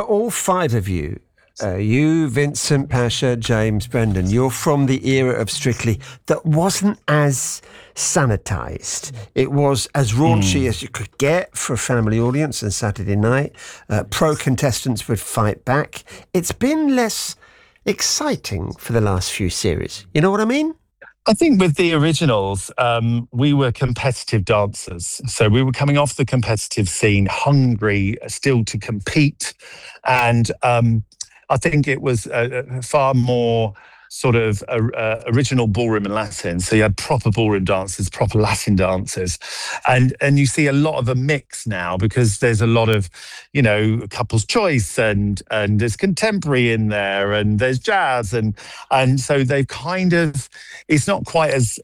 all five of you, you, Vincent, Pasha, James, Brendan, you're from the era of Strictly that wasn't as sanitised. It was as raunchy as you could get for a family audience on Saturday night. Pro contestants would fight back. It's been less exciting for the last few series. You know what I mean? I think with the originals, we were competitive dancers. So we were coming off the competitive scene, hungry still to compete. And I think it was far more sort of original ballroom and Latin. So you had proper ballroom dancers, proper Latin dancers. And you see a lot of a mix now because there's a lot of, couples choice and there's contemporary in there and there's jazz. And so they've kind of, it's not quite as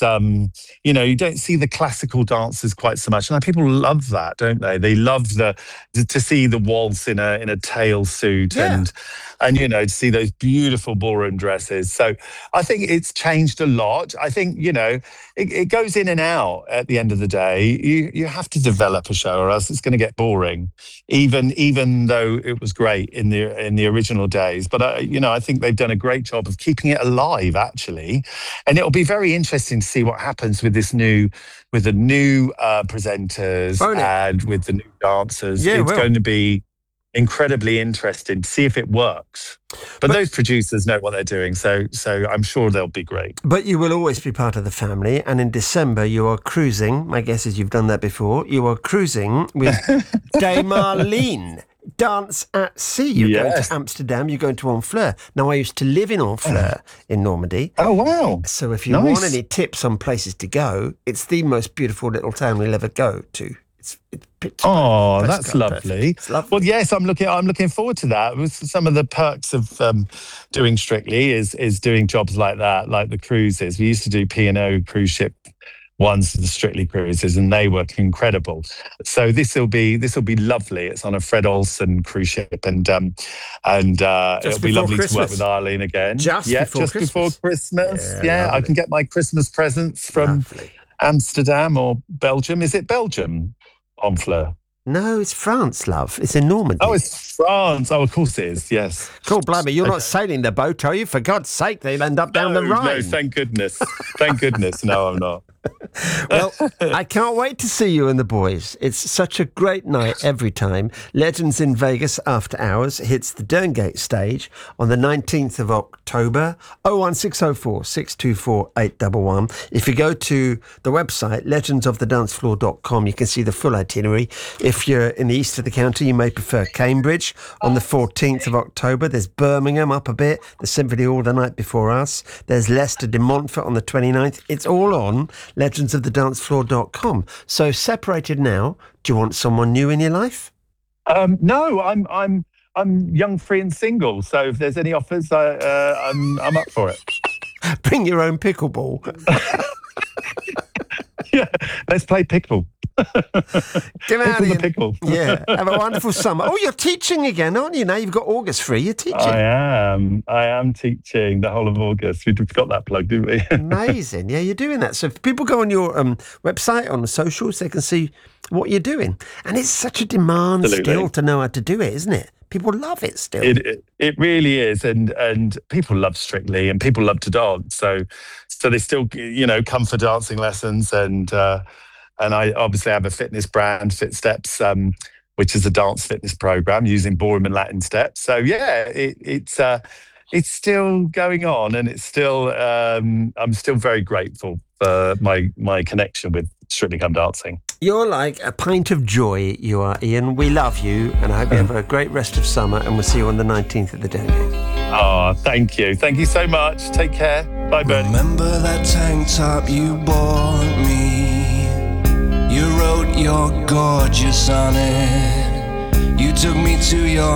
you don't see the classical dancers quite so much. And people love that, don't they? They love to see the waltz in a tail suit and to see those beautiful ballroom dresses. So I think it's changed a lot. I think, it goes in and out at the end of the day. You have to develop a show or else it's going to get boring, even though it was great in the original days. But, I think they've done a great job of keeping it alive, actually. And it'll be very interesting to see what happens with the new presenters and with the new dancers. It's going to be incredibly interesting to see if it works. But those producers know what they're doing, so I'm sure they'll be great. But you will always be part of the family, and in December you are cruising. My guess is you've done that before. You are cruising with Dame Marlene. Dance at Sea. You're going to Amsterdam, you're going to Honfleur. Now, I used to live in Honfleur in Normandy. Oh, wow. So if you want any tips on places to go, it's the most beautiful little town we'll ever go to. It's that's lovely. It's lovely. Well, yes, I'm looking forward to that. Some of the perks of doing Strictly is doing jobs like that, like the cruises. We used to do P&O cruise ship ones for the Strictly cruises, and they were incredible. So this will be lovely. It's on a Fred Olsen cruise ship, and it'll be lovely to work with Arlene again. Just before Christmas. Yeah, I can get my Christmas presents from Amsterdam or Belgium. Is it Belgium? Honfleur. No, it's France, love. It's in Normandy. Oh, it's France. Oh, of course it is, yes. Cool, blimey, you're not sailing the boat, are you? For God's sake, they'll end up down the Rhine. No, thank goodness. Thank goodness. No, I'm not. Well, I can't wait to see you and the boys. It's such a great night every time. Legends in Vegas After Hours hits the Derngate stage on the 19th of October, 01604 624 811. If you go to the website, legendsofthedancefloor.com, you can see the full itinerary. If you're in the east of the county, you may prefer Cambridge on the 14th of October. There's Birmingham up a bit, the Symphony Hall the night before us. There's Leicester de Montfort on the 29th. It's all on legendsofthedancefloor.com. So separated now, do you want someone new in your life? No, I'm young, free and single. So if there's any offers, I'm up for it. Bring your own pickleball. Yeah, let's play pickle. Get out of the pickle. Yeah, have a wonderful summer. Oh, you're teaching again, aren't you? Now you've got August free. You're teaching. I am teaching the whole of August. We got that plug, didn't we? Amazing. Yeah, you're doing that. So if people go on your website, on the socials, they can see what you're doing. And it's such a demand still to know how to do it, isn't it? People love it still. It really is, and people love Strictly, and people love to dance. So they still, come for dancing lessons, and I obviously have a fitness brand, Fit Steps, which is a dance fitness program using ballroom and Latin steps. So yeah, it's still going on, and it's still I'm still very grateful for my connection with Strictly Come Dancing. You're like a pint of joy, you are, Ian. We love you, and I hope you have a great rest of summer, and we'll see you on the 19th at the Derngate. Oh, thank you. Thank you so much. Take care. Bye, Bernie. Remember that tank top you bought me? You wrote "You're gorgeous" on it. You took me to your